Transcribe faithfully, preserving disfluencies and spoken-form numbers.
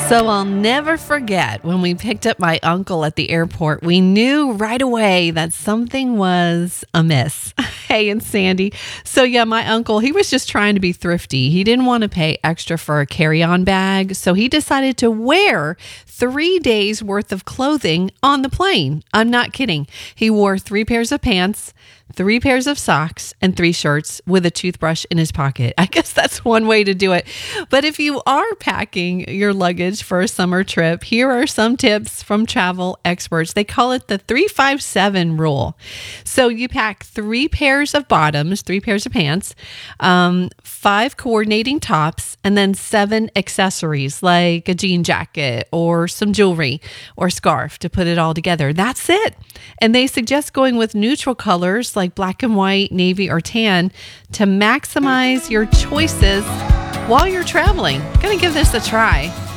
So I'll never forget when we picked up my uncle at the airport. We knew right away that something was amiss. Hey, and Sandy. So yeah, my uncle, he was just trying to be thrifty. He didn't want to pay extra for a carry-on bag, so he decided to wear three days worth of clothing on the plane. I'm not kidding. He wore three pairs of pants, three pairs of socks, and three shirts with a toothbrush in his pocket. I guess that's one way to do it. But if you are packing your luggage for a summer trip, here are some tips from travel experts. They call it the three five seven rule. So you pack three pairs of bottoms, three pairs of pants, um, five coordinating tops, and then seven accessories like a jean jacket or some jewelry or scarf to put it all together. That's it. And they suggest going with neutral colors like black and white, navy, or tan to maximize your choices while you're traveling. Gonna give this a try.